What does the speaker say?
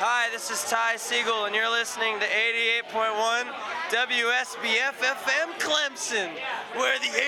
Hi, this is Ty Siegel, and you're listening to 88.1 WSBF FM Clemson, where the